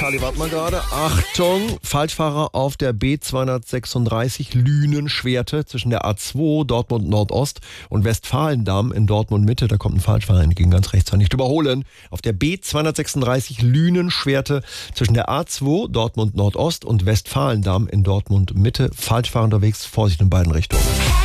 Kali, warte mal gerade. Achtung, Falschfahrer auf der B236 Lünen-Schwerte zwischen der A2 Dortmund Nordost und Westfalendamm in Dortmund Mitte. Da kommt ein Falschfahrer entgegen, ganz rechts, nicht überholen. Auf der B236 Lünen-Schwerte zwischen der A2 Dortmund Nordost und Westfalendamm in Dortmund Mitte. Falschfahrer unterwegs, Vorsicht in beiden Richtungen.